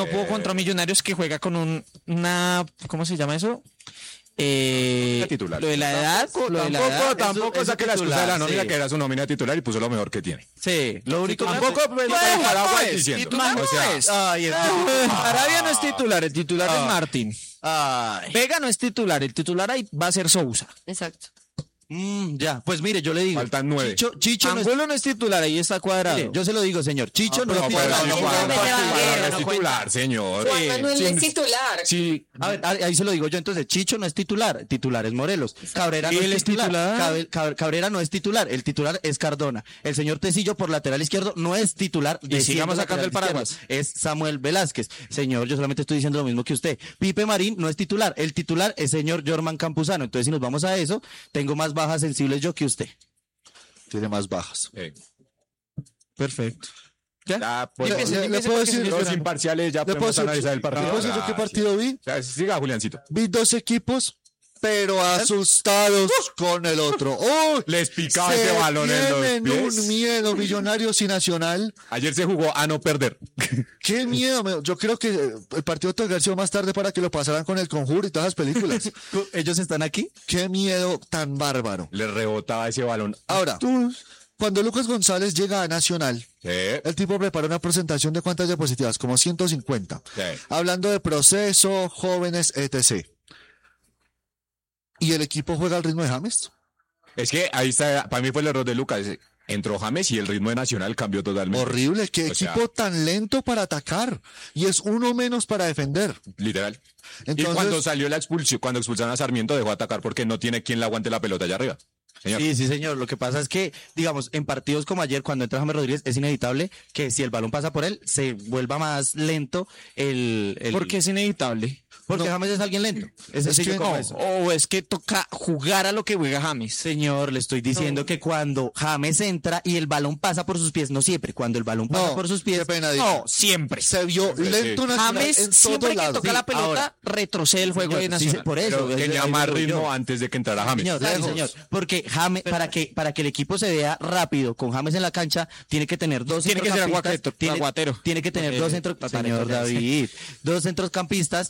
no pudo contra Millonarios que juega con una, ¿cómo se llama eso? Titular. Lo de la edad, Tampoco eso saque la excusa de la nómina, sí. que era su nómina titular y puso lo mejor que tiene. Sí, lo único Tampoco que Paraguay diciendo. titular O sea, no es. Arabia no es titular, el titular es Martín. Vega no es titular, el titular ahí va a ser Sousa. Exacto. Ya, pues mire, yo le digo. Faltan 9. Chicho no es, Angulo no es titular, ahí está Cuadrado. mire, yo se lo digo, señor. Chicho no es No, titular. no, es titular, señor. Juan Manuel Sí, es titular. Sí, A ver, ahí se lo digo yo. Entonces, Chicho no es titular. Titular es Morelos. Cabrera no ¿Él es es titular. titular? Cabrera no es titular. El titular es Cardona. El señor Tecillo por lateral izquierdo no es titular. Y sigamos siendo sacando el lateral paraguas. izquierdo. Es Samuel Velázquez. Señor, yo solamente estoy diciendo lo mismo que usted. Pipe Marín no es titular. El titular es señor Jorman Campuzano. Entonces, si nos vamos a eso, tengo más bajas sensibles yo que usted. Tiene más bajas. Perfecto. ya podemos- ¿Le puedo decir? los imparciales ya ¿Le puedo podemos decir? analizar el partido. ¿Le puedo decir yo qué partido vi? O sea, siga, Juliancito. Vi 2 equipos, pero asustados con el otro. ¡Oh! Les picaba ese balón en los tienen pies. un miedo, Millonarios y Nacional. Ayer se jugó a no perder. ¡Qué miedo! Yo creo que el partido tuvo que haber sido más tarde para que lo pasaran con El Conjuro y todas las películas. ¿Ellos están aquí? ¡Qué miedo tan bárbaro! Le rebotaba ese balón. Ahora, cuando Lucas González llega a Nacional, Sí. el tipo prepara una presentación de cuántas diapositivas, como 150. Sí. Hablando de proceso, jóvenes, etc. ¿Y el equipo juega al ritmo de James? Es que ahí está, para mí fue el error de Lucas. Entró James y el ritmo de Nacional cambió totalmente. Horrible, qué O sea, equipo tan lento para atacar. Y es uno menos para defender. Literal. Y Entonces- cuando salió la expulsión, cuando expulsaron a Sarmiento, dejó de atacar porque no tiene quien le aguante la pelota allá arriba. Señor. Sí, sí, señor. Lo que pasa es que, digamos, en partidos como ayer, cuando entra James Rodríguez, es inevitable que si el balón pasa por él, se vuelva más lento el... Porque es inevitable. Porque James es alguien lento. Es sencillo que como no. eso. O es que toca jugar a lo que juega James. Señor, le estoy diciendo que cuando James entra y el balón pasa por sus pies, no siempre, cuando el balón pasa por sus pies, qué pena, dicho. No, siempre. Se vio lento Nacional James en siempre todo que lado. toca la pelota ahora. retrocede el juego de sí, Nacional. por eso. Pero tenía ahí más voy yo. ritmo antes de que entrara James. Señor, sí, Lejos. señor. Porque James, para que el equipo se vea rápido con James en la cancha, tiene que tener dos Tiene que ser centrocampistas. aguatero. Tiene que tener dos señor David, dos centrocampistas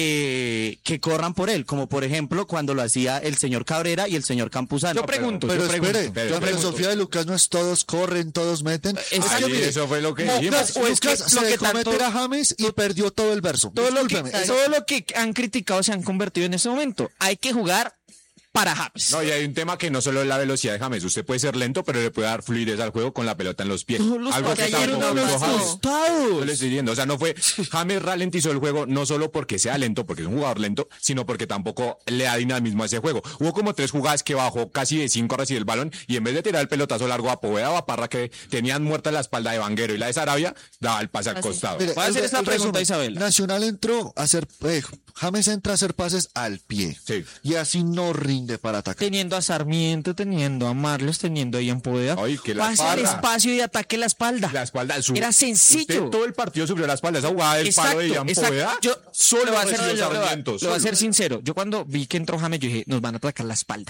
que corran por él, como por ejemplo cuando lo hacía el señor Cabrera y el señor Campuzano. Yo pregunto, Pero yo pregunto. espere, la filosofía de Lucas no es todos corren, todos meten. Es que que, mire, eso fue lo que Lucas, dijimos. o es que Lucas lo se que dejó tanto- meter a James y perdió todo el verso. Todo lo Discúlpeme, que han criticado se han convertido en ese momento. Hay que jugar para James. No, y hay un tema que no solo es la velocidad de James. Usted puede ser lento, pero le puede dar fluidez al juego con la pelota en los pies. Algo que ayer tampoco no hizo lo James. asustados. Yo le estoy diciendo, o sea, no fue James ralentizó el juego no solo porque sea lento, porque es un jugador lento, sino porque tampoco le da dinamismo a ese juego. Hubo como 3 jugadas que bajó casi de 5 a recibir el balón y en vez de tirar el pelotazo largo a Poveda o a Parra, que tenían muerta la espalda de Vanguero y la de Sarabia, daba el pase al costado. Mire, Voy a hacer esta pregunta, resumen, Isabel. Nacional entró a hacer, James entra a hacer pases al pie. Sí. Y así no rinde para atacar. Teniendo a Sarmiento, teniendo a Marlos, teniendo a Ian Poveda. Ay, que la Pase al espalda. espacio y ataque la espalda. La espalda Era sencillo. Usted todo el partido sufrió la espalda. Esa jugada del palo de Ian Poveda, Yo solo le voy a ser, recibió le voy a- Sarmiento. le voy a solo. ser sincero. Yo cuando vi que entró James, yo dije, nos van a atacar la espalda.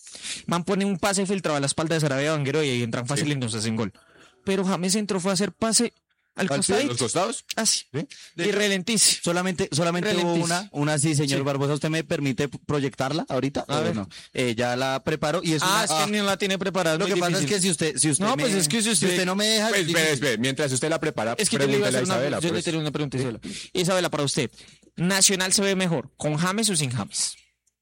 Man pone un pase filtrado a la espalda de Sarabia Vanguero y ahí entran fácil y nos hacen gol. Pero James entró, fue a hacer pase al ¿Los costadito. costados? Así. Y relentísimo. Solamente hubo Relentísimo. una sí, señor Sí. Barbosa, ¿usted me permite proyectarla ahorita? A ¿O ver. no? Ya la preparo y es Ah, una... es que no la tiene preparada. Lo que pasa es que si usted No, me- pues es que si usted- no me deja... Pues, es difícil. espere, mientras usted la prepara, Es que yo le iba a pregúntele hacer Isabela, yo le pues. tenía una pregunta, Isabela. Isabela, para usted, ¿Nacional se ve mejor con James o sin James?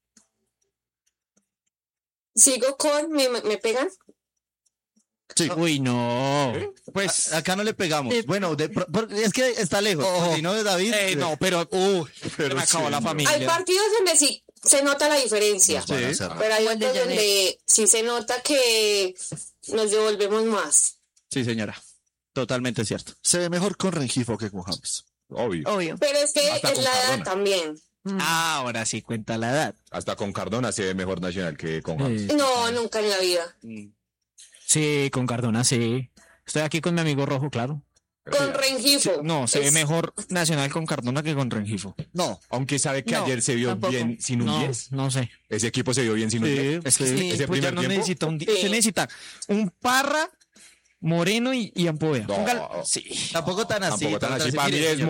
Sigo con, ¿me pegan? Uy, no. Pues, Acá no le pegamos. Bueno, es que está lejos. Si no, David... no, pero, se me acabó la familia. Hay partidos donde sí se nota la diferencia. Van a cerrar. Pero hay Como el de otros Janet. donde sí se nota que nos devolvemos más. Sí, señora. Totalmente cierto. Se ve mejor con Rengifo que con James. Obvio. Obvio. Pero es que Hasta es con la edad Cardona. también. Ahora sí cuenta la edad. Hasta con Cardona se ve mejor Nacional que con James. No, nunca en la vida. Sí, con Cardona, sí. Estoy aquí con mi amigo Rojo, claro. Con Rengifo. No, se ve Es- mejor Nacional con Cardona que con Rengifo. No, Aunque sabe que No, ayer se vio tampoco. bien sin un No, 10. no sé. Ese equipo se vio bien sin un 10. Es que Sí, ese pues ya primer no tiempo. necesita un Sí. se necesita un Parra, Moreno y Ampoveda. No. Sí. Tampoco tan así. Tampoco tan así. Para mí Mire, es señor. Morelos,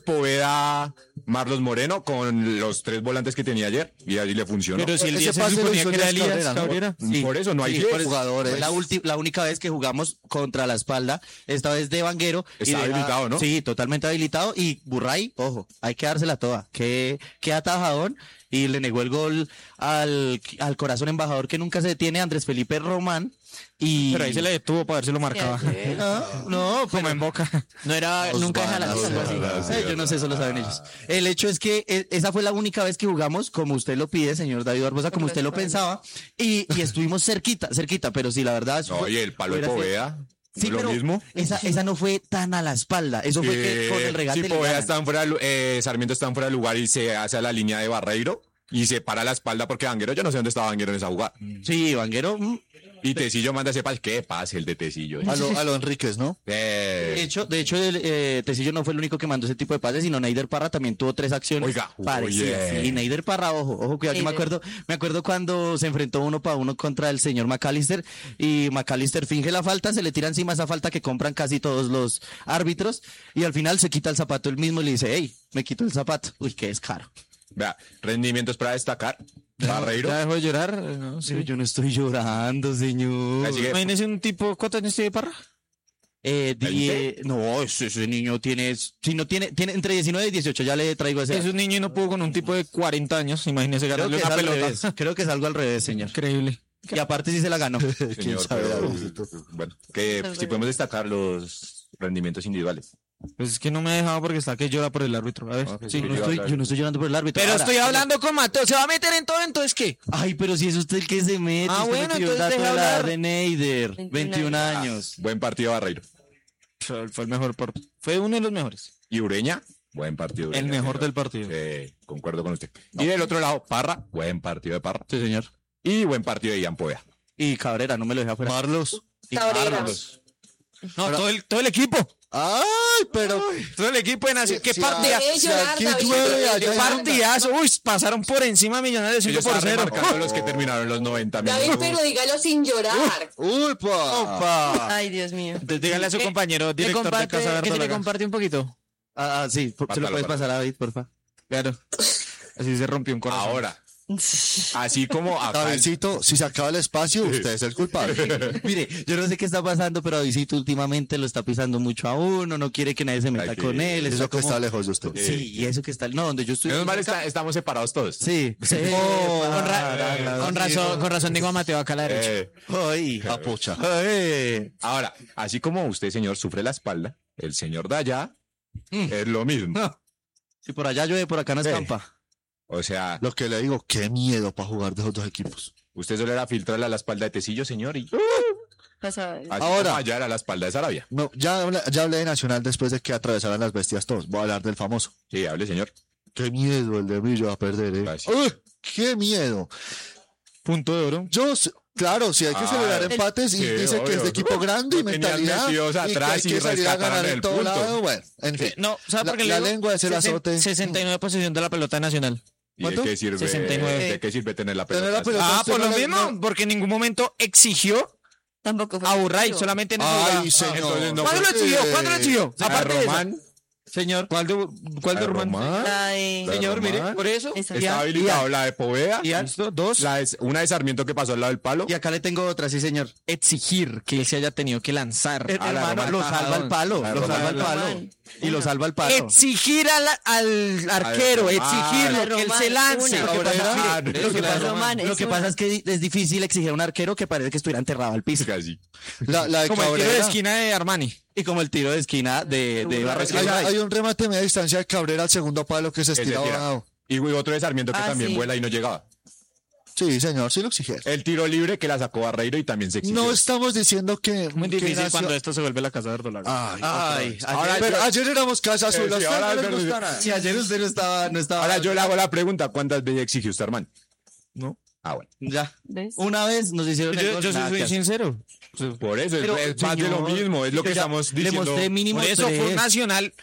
Poveda, Marlos Moreno con los 3 volantes que tenía ayer y ahí le funcionó. Pero si el Ese 10 se pase lo suponía hizo que era Elías Elías Cabrera, ¿no? Cabrera. Sí. Por eso no hay Sí, 10 por eso. jugadores. Fue la única vez que jugamos contra la espalda, esta vez de Vanguero. y Está habilitado, ¿no? Sí, totalmente habilitado. Y Burray, ojo, hay que dársela toda. Que atajadón. Y le negó el gol al corazón embajador que nunca se detiene, Andrés Felipe Román. Y... Pero ahí se le detuvo para ver si lo marcaba. No, Como en Boca. No era, nunca deja la vanas, algo así. Yo no sé, eso lo saben ellos. El hecho es que esa fue la única vez que jugamos, como usted lo pide, señor David Barbosa, como usted lo pensaba, y estuvimos cerquita, pero sí, la verdad. No, y el palo de hubiera sido- Poveda, Sí, lo pero mismo. esa no fue tan a la espalda. Eso fue que con el regate Si le Poveda ganan. está fuera, Sarmiento está fuera de lugar y se hace a la línea de Barreiro y se para la espalda porque Vanguero, yo no sé dónde estaba Vanguero en esa jugada. Sí, Vanguero. Y Tecillo manda ese pase, ¿qué pase el de Tecillo? A lo Enríquez, ¿no? De hecho, Tecillo no fue el único que mandó ese tipo de pases, sino Neider Parra también tuvo 3 acciones. Oiga, parecidas. oye. Sí, Neider Parra, ojo, cuidado, yo me acuerdo cuando se enfrentó 1-1 contra el señor McAllister y McAllister finge la falta, se le tira encima esa falta que compran casi todos los árbitros y al final se quita el zapato él mismo y le dice, hey, me quito el zapato. Uy, qué descaro. Vea, rendimientos para destacar. Barreiro. ¿Ya dejó de llorar? No, sí. Pero yo no estoy llorando, señor. Así que, Imagínese un tipo, ¿cuántos años tiene Parra? No, ese niño tiene, si no tiene entre 19 y 18, ya le traigo ese. Es un niño y no pudo con un tipo de 40 años. Imagínese Creo ganarle que es una al pelota. revés. Creo que es algo al revés, señor. Increíble. Y aparte sí se la ganó. ¿Quién señor, sabe? pero, bueno, que si podemos destacar los rendimientos individuales. Pues es que no me ha dejado porque está que llora por el árbitro. A ver. pues sí, sí, no Yo no estoy llorando por el árbitro. Pero Ahora, estoy hablando con Mateo. ¿Se va a meter en todo? Entonces, ¿qué? Ay, pero si es usted el que se mete. Ah, usted bueno, me pidió el entonces dato deje de la edad hablar. de Neider. 21 21 años. Buen partido Barreiro. Fue el mejor. Fue uno de los mejores. Y Ureña, buen partido. El Ureña, mejor señor. del partido. Concuerdo con usted. Y del otro lado, Parra, buen partido de Parra. Sí, señor. Y buen partido de Ian Poveda. Y Cabrera, no me lo deja afuera. Marlos. Y Cabrera. Marlos. No, todo el equipo. Ay, pero Todo el equipo de Nación. ¿Qué si partida? Debe si llorar, aquí David. llueve, Debe allá ¡Qué hay llorar. partidazo! Uy, pasaron por encima a Millonarios 5 Ellos por están 0. remarcando los que terminaron los 90 David, minutos. pero dígalo sin llorar. ¡Upa! Ay, Dios mío. Entonces dígale a su compañero ¿Le director de comparte, Casa que se le Verdolaga. comparte un poquito? Sí, se lo Pásalo, puedes pasar a David, porfa. Claro. Así se rompió un corazón. Ahora, así como acá Davidcito, si se acaba el espacio, usted es el culpable. Mire, yo no sé qué está pasando, pero Davidito últimamente lo está pisando mucho a uno, no quiere que nadie se meta Ay, con él. Eso que como- está lejos de usted. Sí, y eso que está... No, donde yo estoy... menos mal estamos separados todos. Sí. Sí. Con razón digo a Mateo acá a la derecha. Ay, Apocha. Ahora, así como usted, señor, sufre la espalda, el señor de allá es lo mismo. Si por allá llueve, por acá no escampa. O sea, Lo que le digo, qué miedo para jugar de esos dos equipos. usted solo era filtrarle a la espalda de Tecillo, señor, y Pasa- así Ahora. como allá era la espalda de Sarabia. No, ya hablé de Nacional después de que atravesaran las bestias todos. Voy a hablar del famoso. Sí, hable, señor. Qué miedo el de Millo a perder, Gracias. ¡Qué miedo! Punto de oro. Claro, si hay que celebrar empates y sí, dice que es obvio. de equipo grande y Lo tenían mentalidad metidos y que atrás hay y que salir a rescataron ganar en el todo punto. lado. Bueno, en fin. No, ¿sabe por qué le La digo? lengua es el azote. 69 posesión de la pelota nacional. ¿Y de qué sirve, 69. ¿de qué sirve tener la pelota? Tener la pelota. Ah, usted por no lo le- mismo, no. porque en ningún momento exigió Tampoco fue a Burray, efectivo. solamente en el Ay, señor. entonces no. ¿Cuándo lo exigió? ¿Cuándo lo exigió? A Aparte de esa. Román, Señor, ¿cuál de a Román? La de- Señor, mire, Román. por eso. Esa. está habilitado la de Poveda, ¿Listo? Dos. una de Sarmiento que pasó al lado del palo. Y acá le tengo otra, sí, señor. Exigir que él se haya tenido que lanzar. a la Hermano, Román lo salva Tajadón. el palo, A lo salva el Román. palo. Y lo salva el palo. Exigir al arquero, Román. exigirlo, que él se lance. Una. Lo que pasa- Román. mire, lo que pasa- Román, lo que es pasa una. es que es difícil exigir a un arquero que parece que estuviera enterrado al piso. Casi. La de Como el tiro de Cabrera. esquina de Armani. Y como el tiro de esquina de Barros. Hay un remate a media distancia de Cabrera al segundo palo que se Ese estira tira. abajo. Y otro de Sarmiento que Ah, también sí. vuela y no llegaba. Sí, señor, sí lo exigieron. El tiro libre que la sacó Barreiro y también se exigió. No estamos diciendo que. Muy que difícil Nacio- cuando esto se vuelve la casa de Verdolaga. Ay, Ay, Ahora pero yo- ayer éramos Casa Azul. Sí, ¿a usted ahora no le es verdad. gusta nada? si ayer usted no estaba. Ahora yo le hago la pregunta, ¿cuántas veces exigió usted, hermano? No. Ah, bueno. Ya. ¿Ves? Una vez nos hicieron el Yo, gol, yo nada soy que hacer. sincero. Por eso, Pero, es más de lo señor, mismo, es lo que ya estamos Le diciendo. mostré mínimo Por eso fue un 3. Nacional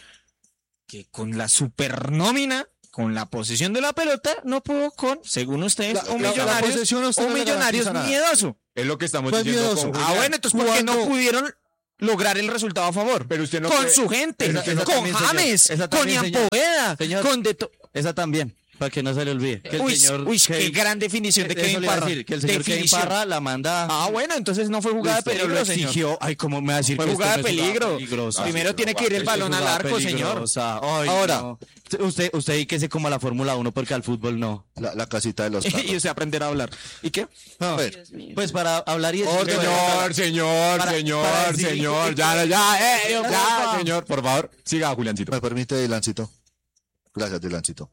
que con la supernómina, con la posición de la pelota, no pudo con, según ustedes, un la Millonarios, posesión a usted un no le Millonarios garantiza nada. miedoso. Es lo que estamos Pues diciendo. miedoso. con Ah, Julián. bueno, entonces ¿por qué no Cuando- pudieron lograr el resultado a favor. Pero usted no con puede- su gente, pero usted no- con también, señor. James, Esa con también, Ian señor. Poveda, Señor. con Esa también, para que no se le olvide. Que el Uy, señor uy, qué Kevin- gran definición de Eso Kevin le iba a Parra. decir, que el señor Kevin Definición. Parra la manda. Ah, bueno, entonces no fue jugada de pero peligro, lo señor. exigió. Ay, ¿cómo me va a decir Fue que jugada de esto no es peligro. peligrosa? Primero tiene que ir el Esto es balón al jugada arco, señor. peligrosa. Ay, Ahora. no. Usted díquese como a la Fórmula 1 porque al fútbol no. La casita de los Y carros. usted aprenderá a hablar. ¿Y qué? A ver, Dios mío. Pues para hablar y decir- Señor, Para decir- señor, ya, señor, por favor, siga, Juliancito. ¿me permite, Dilancito? Gracias, Dilancito.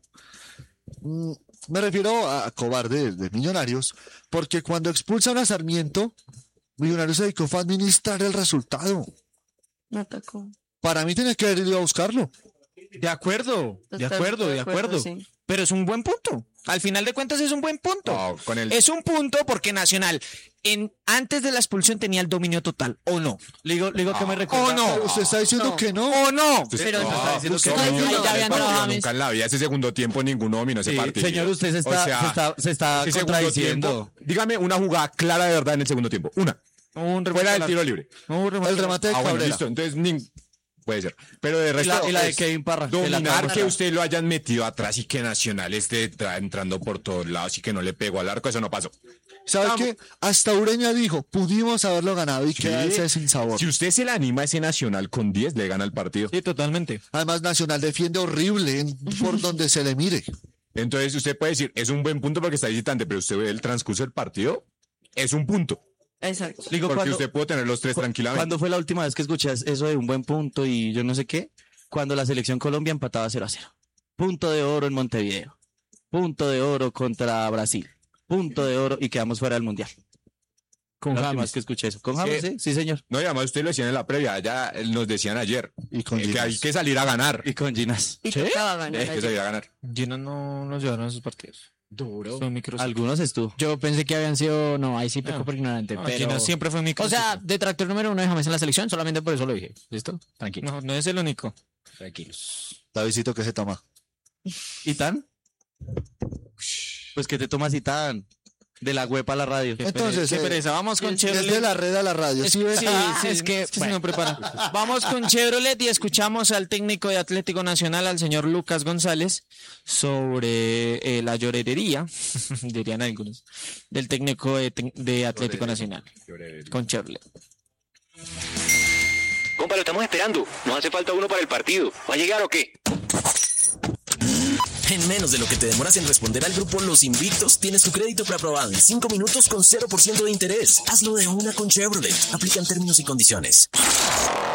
Me refiero a cobarde de Millonarios, porque cuando expulsan a Sarmiento, Millonarios se dedicó fue a administrar el resultado. No atacó. Para mí tiene que haber ido a buscarlo. De acuerdo, de acuerdo. Sí. Pero es un buen punto. Al final de cuentas es un buen punto. No, con el- Es un punto porque Nacional antes de la expulsión tenía el dominio total, ¿o no? Le digo que me recuerda. ¿O no? Pero usted está diciendo que no. ¿O no? Pero No, no, diciendo usted que no, no, señor, ya ese habían partido trabajado nunca en la vida, ese segundo tiempo ninguno dominó ese Sí, partido. señor, usted se O está, sea, se está ese segundo contradiciendo. tiempo, dígame una jugada clara de verdad en el segundo tiempo. Una. Un remate Fuera del al tiro arco. libre. El remate de Ah, bueno, Cabrera. listo. Entonces, puede ser. Pero de resto. Y la de es Kevin Parra, que la Dominar acaba que de- usted lo hayan metido atrás y que Nacional esté entrando por todos lados y que no le pegó al arco, eso no pasó. ¿Sabe qué? Hasta Ureña dijo, pudimos haberlo ganado y quedarse sin sabor. Si usted se le anima a ese Nacional con 10, le gana el partido. Sí, totalmente. Además, Nacional defiende horrible por donde se le mire. Entonces, usted puede decir, es un buen punto porque está visitante, pero usted ve el transcurso del partido, es un punto. Exacto. Digo, Porque cuando- usted puede tener los tres tranquilamente. ¿Cuándo fue la última vez que escuché eso de un buen punto y yo no sé qué? Cuando la selección Colombia empataba 0-0. Punto de oro en Montevideo. Punto de oro contra Brasil. Punto de oro y quedamos fuera del Mundial. Con La última James. vez que escuché eso. ¿Con James? Sí, sí, señor. No, y además usted lo decían en la previa, ya nos decían ayer, Y con que Ginas. hay que salir a ganar. Y con Ginas. Y tocaba ganar. Hay que salir a ganar. Gina no nos llevaron a esos partidos. Duro. Fue micro. Algunos estuvo. Yo pensé que habían sido, no, ahí sí peco por ignorante, No, pero... Gina siempre fue micro. O sea, detractor número 1 de James en la selección, solamente por eso lo dije. ¿Listo? Tranquilo. no es el único. Tranquilos. Davidcito, ¿qué se toma? ¿Y tan? Pues que te tomas y tan. De la web a la radio. Entonces, Qué pereza. Vamos con desde Chevrolet. la red a la radio. Sí, es que se me prepara. Vamos con Chevrolet y escuchamos al técnico de Atlético Nacional, al señor Lucas González, sobre la llorería, dirían algunos, del técnico de Atlético Nacional, con Chevrolet. Compa, lo estamos esperando. Nos hace falta uno para el partido. ¿Va a llegar o qué? En menos de lo que te demoras en responder al grupo Los Invictos, tienes tu crédito preaprobado en 5 minutos con 0% de interés. Hazlo de una con Chevrolet. Aplican términos y condiciones.